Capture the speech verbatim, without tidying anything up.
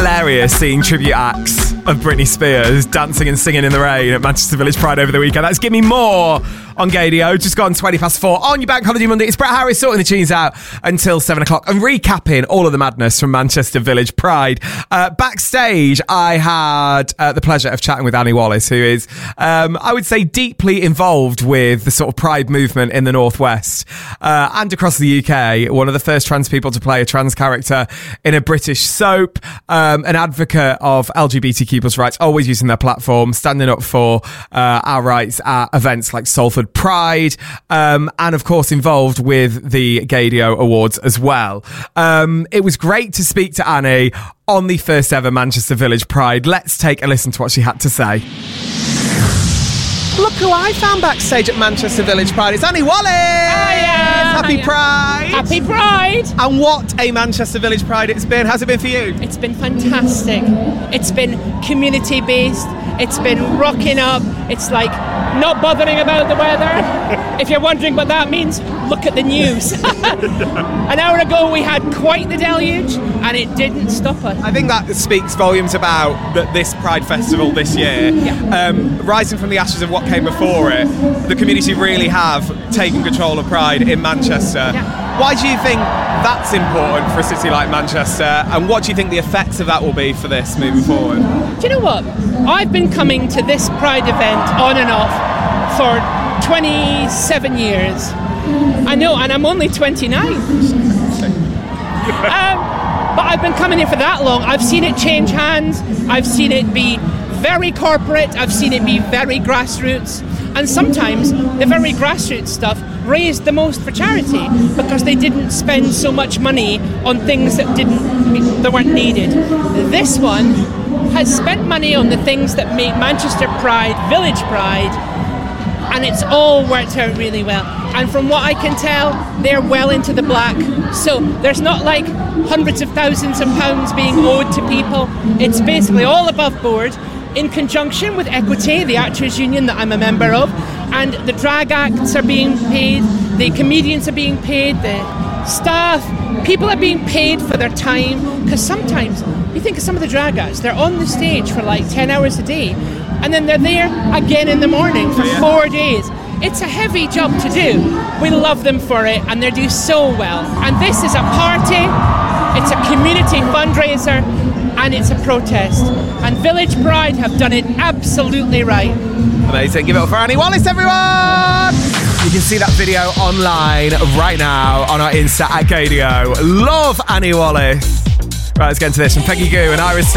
hilarious seeing tribute acts of Britney Spears dancing and singing in the rain at Manchester Village Pride over the weekend. That's Give Me More on Gadio. Just gone twenty past four on your Bank Holiday Monday. It's Brett Harris sorting the tunes out until seven o'clock and recapping all of the madness from Manchester Village Pride. Uh, backstage, I had uh, the pleasure of chatting with Annie Wallace, who is, um, I would say, deeply involved with the sort of Pride movement in the Northwest uh, and across the U K. One of the first trans people to play a trans character in a British soap, um, an advocate of L G B T Q plus rights, always using their platform, standing up for uh, our rights at events like Salford Pride, um, and of course involved with the Gadio Awards as well. Um, it was great to speak to Annie on the first ever Manchester Village Pride. Let's take a listen to what she had to say. Look who I found backstage at Manchester Village Pride. It's Annie Wallace! Hiya! Happy Hiya. Pride! Happy Pride! And what a Manchester Village Pride it's been. How's it been for you? It's been fantastic. It's been community-based. It's been rocking up. It's like not bothering about the weather. If you're wondering what that means, look at the news. An hour ago we had quite the deluge and it didn't stop us. I think that speaks volumes about the, this Pride Festival this year. Yeah. Um, rising from the ashes of what came before it, the community really have taken control of Pride in Manchester. Yeah. Why do you think that's important for a city like Manchester, and what do you think the effects of that will be for this moving forward? Do you know what? I've been coming to this Pride event on and off for twenty-seven years. I know, and I'm only twenty-nine. um, but I've been coming here for that long. I've seen it change hands. I've seen it be very corporate. I've seen it be very grassroots. And sometimes the very grassroots stuff raised the most for charity because they didn't spend so much money on things that didn't that weren't needed. This one has spent money on the things that make Manchester Pride, Village Pride, and it's all worked out really well. And from what I can tell, they're well into the black. So there's not like hundreds of thousands of pounds being owed to people. It's basically all above board, in conjunction with Equity, the actors union that I'm a member of, and the drag acts are being paid, the comedians are being paid, the staff, people are being paid for their time, because sometimes you think of some of the drag acts, they're on the stage for like ten hours a day, and then they're there again in the morning for four days. It's a heavy job to do. We love them for it, and they do so well. And this is a party, it's a community fundraiser, and it's a protest. And Village Pride have done it absolutely right. Amazing. Give it up for Annie Wallace, everyone! You can see that video online right now on our Insta at Gadio. Love Annie Wallace. Right, let's get into this from Peggy Goo and Iris